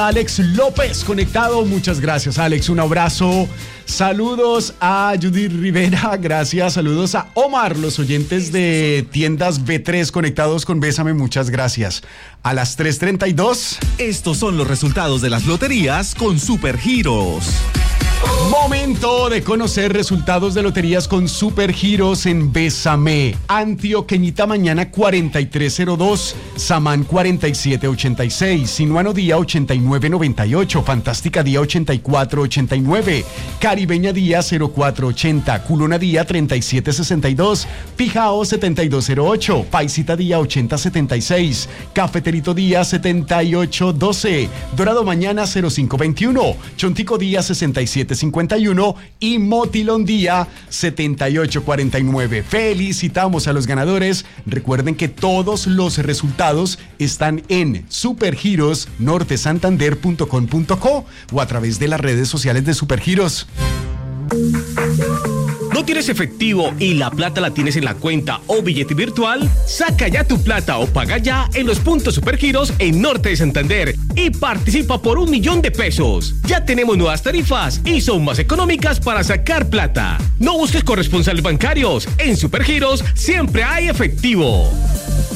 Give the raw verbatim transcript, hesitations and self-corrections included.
Alex López conectado, muchas gracias Alex, un abrazo. Saludos a Judith Rivera, gracias. Saludos a Omar, los oyentes de tiendas B tres conectados con Bésame, muchas gracias. A las tres treinta y dos. Estos son los resultados de las loterías con Supergiros. Momento de conocer resultados de loterías con Supergiros en Bésame. Antioqueñita mañana cuarenta y tres cero dos, Samán cuarenta y siete ochenta y seis, Sinuano Día ochenta y nueve noventa y ocho, Fantástica Día ochenta y cuatro ochenta y nueve, Caribeña Día cero cuatro ochenta, Culona Día treinta y siete sesenta y dos, Pijao setenta y dos cero ocho, Paisita Día ochenta setenta y seis, Cafeterito Día setenta y ocho doce, Dorado Mañana cero cinco veintiuno, Chontico Día sesenta y siete cincuenta y uno y Motilón Día setenta y ocho cuarenta y nueve. Felicitamos a los ganadores. Recuerden que todos los resultados están en supergiros norte santander punto com punto co o a través de las redes sociales de Supergiros. ¿No tienes efectivo y la plata la tienes en la cuenta o billete virtual? Saca ya tu plata o paga ya en los puntos Supergiros en Norte de Santander y participa por un millón de pesos. Ya tenemos nuevas tarifas y son más económicas para sacar plata. No busques corresponsales bancarios. En Supergiros siempre hay efectivo.